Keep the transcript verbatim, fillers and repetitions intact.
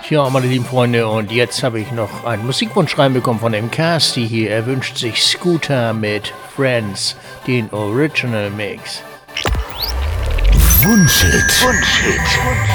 Tja, meine lieben Freunde, und jetzt habe ich noch einen Musikwunsch reinbekommen von dem Casti hier. Er wünscht sich Scooter mit Friends, den Original Mix. Wunschhit. Wunschhit.